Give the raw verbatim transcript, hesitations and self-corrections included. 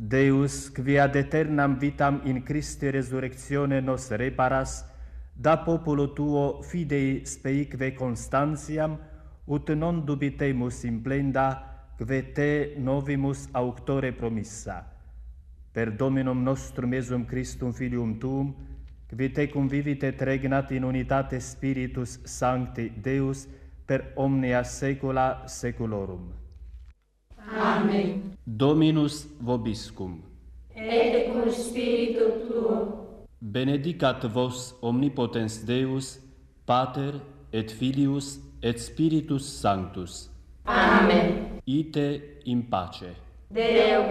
Deus, qui ad aeternam vitam in Christi resurrectione nos reparas, da populo tuo fidei speique constantiam, ut non dubitemus implenda, que te novimus auctore promissa. Per Dominum nostrum Iesum Christum Filium tuum, qui te convivit et regnat in unitate Spiritus Sancti Deus, per omnia saecula saeculorum. Amen. Dominus vobiscum. Et cum spiritu tuo. Benedicat vos omnipotens Deus, Pater et Filius et Spiritus Sanctus. Amen. Ite in pace. Deo